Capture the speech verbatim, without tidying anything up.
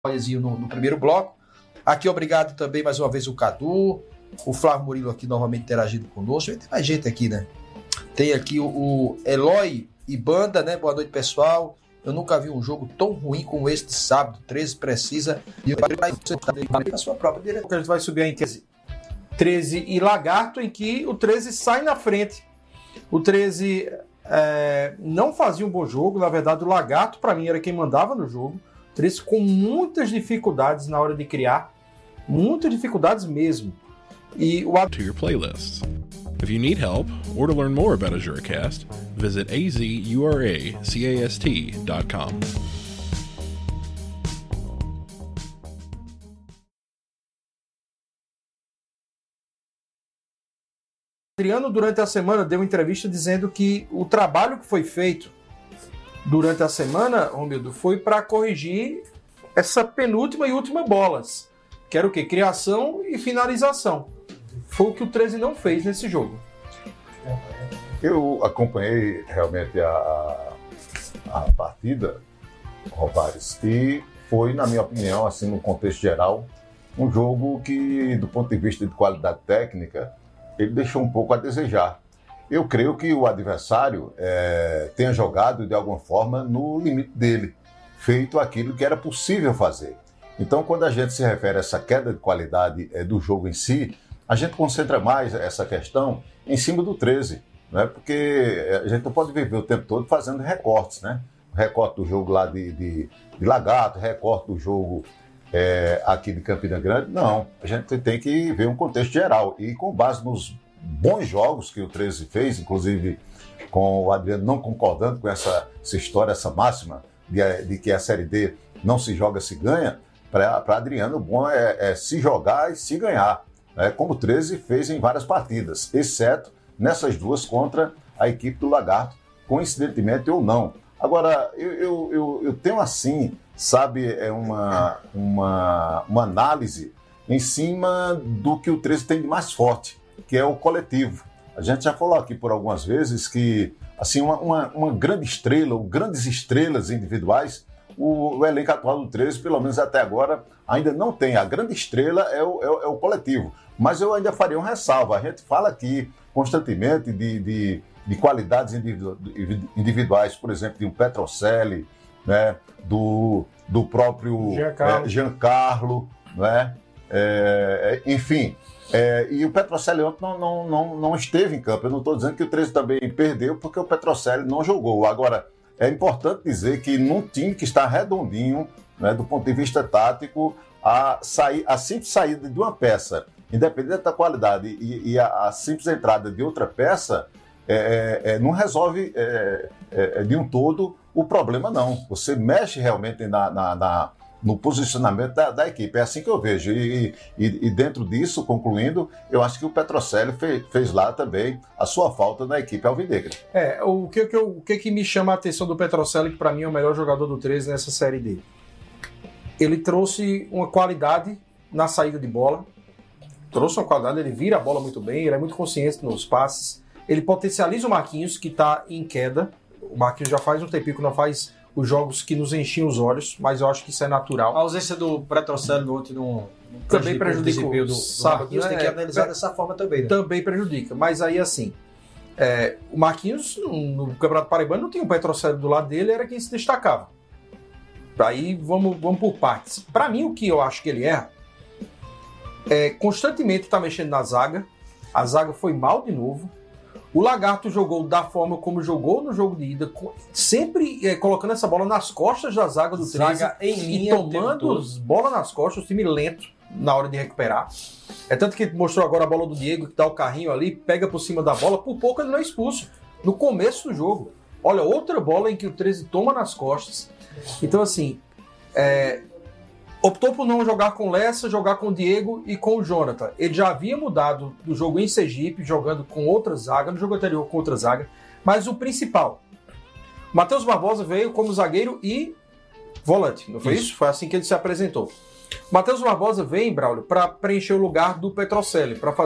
No, no primeiro bloco. Aqui, obrigado também mais uma vez o Cadu, o Flávio Murilo aqui novamente interagindo conosco. Tem mais gente aqui, né? Tem aqui o, o Eloy e Banda, né? Boa noite, pessoal. Eu nunca vi um jogo tão ruim como esse de sábado. treze precisa de a sua própria direção. A gente vai subir em treze. treze e Lagarto, em que o treze sai na frente. O treze é, não fazia um bom jogo. Na verdade, o Lagarto, para mim, era quem mandava no jogo. treze com muitas dificuldades na hora de criar, muitas dificuldades mesmo. E o to your playlist. If you need help or to learn more about AzureCast, visit a z u r a c a s t dot com. Adriano, durante a semana, deu uma entrevista dizendo que o trabalho que foi feito durante a semana, Romildo, foi para corrigir essa penúltima e última bolas, que era o quê? Criação e finalização. Foi o que o treze não fez nesse jogo. Eu acompanhei realmente a, a partida, Rovares, e foi, na minha opinião, assim, no contexto geral, um jogo que, do ponto de vista de qualidade técnica, ele deixou um pouco a desejar. Eu creio que o adversário é, tenha jogado, de alguma forma, no limite dele, feito aquilo que era possível fazer. Então, quando a gente se refere a essa queda de qualidade é, do jogo em si, a gente concentra mais essa questão em cima do treze, né? Porque a gente não pode viver o tempo todo fazendo recortes, né? Recorte do jogo lá de, de, de Lagarto, recorte do jogo é, aqui de Campina Grande. Não, a gente tem que ver um contexto geral. E com base nos bons jogos que o treze fez, inclusive com o Adriano não concordando com essa, essa história, essa máxima de, de que a Série D não se joga, se ganha, para Adriano o bom é, é se jogar e se ganhar, né? Como o treze fez em várias partidas, exceto nessas duas contra a equipe do Lagarto, coincidentemente ou não. Agora, eu, eu, eu, eu tenho assim, sabe, é uma, uma, uma análise em cima do que o treze tem de mais forte, que é o coletivo. A gente já falou aqui por algumas vezes que assim, uma, uma, uma grande estrela, ou grandes estrelas individuais, o, o elenco atual do treze, pelo menos até agora, ainda não tem. A grande estrela é o, é o, é o coletivo. Mas eu ainda faria um ressalvo. A gente fala aqui constantemente de, de, de qualidades individu- individuais, por exemplo, de um Petrocelli, né, do, do próprio Giancarlo, é, Giancarlo, né, é, enfim... É, e o Petrocelli ontem não, não, não, não esteve em campo. Eu não estou dizendo que o treze também perdeu porque o Petrocelli não jogou. Agora, é importante dizer que num time que está redondinho, né, do ponto de vista tático, a, sair, a simples saída de uma peça, independente da qualidade, e, e a, a simples entrada de outra peça, é, é, não resolve é, é, de um todo o problema, não. Você mexe realmente na... na, na no posicionamento da, da equipe. É assim que eu vejo. E, e, e dentro disso, concluindo, eu acho que o Petrocelli fez, fez lá também a sua falta na equipe alvinegra. É, o que, que, eu, o que, que me chama a atenção do Petrocelli, que para mim é o melhor jogador do treze nessa Série D? Ele trouxe uma qualidade na saída de bola, trouxe uma qualidade, ele vira a bola muito bem, ele é muito consciente nos passes, ele potencializa o Marquinhos, que está em queda. O Marquinhos já faz um tempinho que não faz os jogos que nos enchiam os olhos, mas eu acho que isso é natural. A ausência do Petrocelli ontem não também prejudica o do, do sábado. Isso tem que analisar é, dessa forma também, né? Também prejudica, mas aí assim, é, o Marquinhos no Campeonato Paraibano não tinha o Petrocelli do lado dele, era quem se destacava. Aí vamos, vamos por partes. Para mim, o que eu acho que ele erra é constantemente tá mexendo na zaga. A zaga foi mal de novo. O Lagarto jogou da forma como jogou no jogo de ida, sempre é, colocando essa bola nas costas da zaga do treze em linha, e tomando bola nas costas, o time lento na hora de recuperar. É tanto que mostrou agora a bola do Diego, que dá o carrinho ali, pega por cima da bola, por pouco ele não é expulso. No começo do jogo. Olha, outra bola em que o treze toma nas costas. Então, assim, é, optou por não jogar com o Lessa, jogar com o Diego e com o Jonathan. Ele já havia mudado do jogo em Sergipe, jogando com outra zaga, no jogo anterior com outra zaga. Mas o principal, Matheus Barbosa veio como zagueiro e volante, não foi isso? isso? Foi assim que ele se apresentou. Matheus Barbosa vem, Braulio, para preencher o lugar do Petrocelli, para fazer